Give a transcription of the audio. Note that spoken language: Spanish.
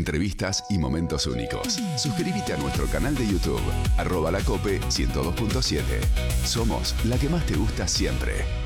entrevistas y momentos únicos. Suscríbete a nuestro canal de YouTube, @lacope102.7. Somos la que más te gusta siempre.